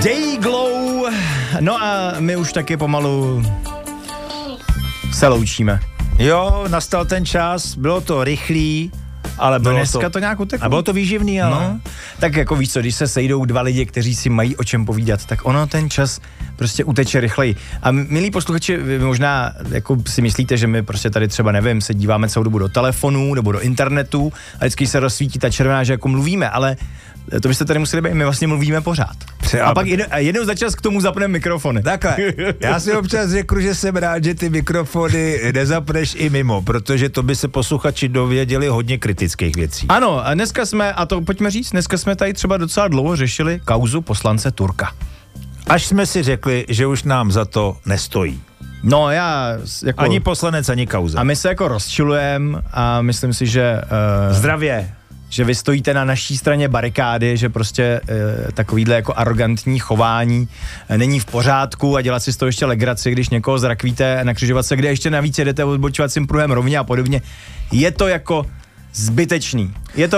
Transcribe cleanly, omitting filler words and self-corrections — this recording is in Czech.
Dayglow. No a my už taky pomalu se loučíme. Jo, nastal ten čas, bylo to rychlý, ale bylo dneska to nějak uteklo. A bylo to výživný, ale... No, tak jako víš co, když se sejdou dva lidi, kteří si mají o čem povídat, tak ono ten čas prostě uteče rychleji. A milí posluchači, vy možná jako si myslíte, že my prostě tady třeba nevím, se díváme celou dobu do telefonu nebo do internetu a vždycky se rozsvítí ta červená, že jako mluvíme, ale to byste tady museli být, my vlastně mluvíme pořád. A pak jednou za čas k tomu zapneme mikrofony. Takhle, já si občas řeknu, že jsem rád, že ty mikrofony nezapneš i mimo, protože to by se posluchači dověděli hodně kritických věcí. Ano, a dneska jsme, a to pojďme říct, dneska jsme tady třeba docela dlouho řešili kauzu poslance Turka. Až jsme si řekli, že už nám za to nestojí. No já jako... Ani poslanec, ani kauza. A my se jako rozčilujeme a myslím si, že... Zdravě. Že vy stojíte na naší straně barikády, že prostě takovýhle jako arrogantní chování není v pořádku a dělat si z toho ještě legraci, když někoho zrakvíte na křižovatce, kde ještě navíc jedete odbočovacím pruhem rovně a podobně. Je to jako zbytečný. Je to